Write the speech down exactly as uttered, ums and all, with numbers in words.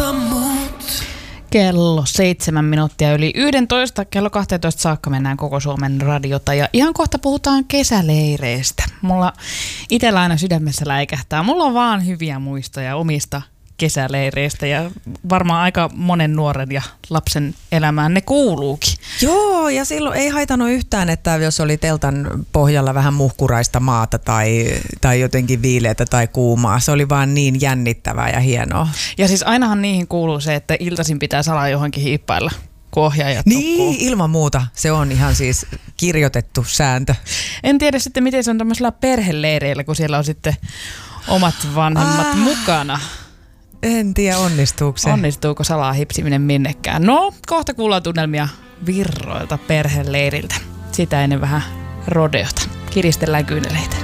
unohta mut. Kello seitsemän minuuttia yli yksitoista, kello kaksitoista saakka mennään koko Suomen radiota ja ihan kohta puhutaan kesäleireistä. Mulla itsellä aina sydämessä läikähtää. Mulla on vaan hyviä muistoja omista kesäleireistä ja varmaan aika monen nuoren ja lapsen elämään ne kuuluukin. Joo, ja silloin ei haitannut yhtään, että jos oli teltan pohjalla vähän muhkuraista maata tai, tai jotenkin viileätä tai kuumaa. Se oli vaan niin jännittävää ja hienoa. Ja siis ainahan niihin kuuluu se, että iltaisin pitää salaa johonkin hiippailla, kun ohjaajat Niin, nukkuu. ilman muuta. Se on ihan siis kirjoitettu sääntö. En tiedä sitten, miten se on tämmöisellä perheleireillä, kun siellä on sitten omat vanhemmat ah. mukana. En tiedä, onnistuuko se. Onnistuuko salaa hipsiminen minnekään? No, kohta kuullaan tunnelmia virroilta perheleiriltä. Sitä ennen vähän rodeota. Kiristellään kyyneleitä.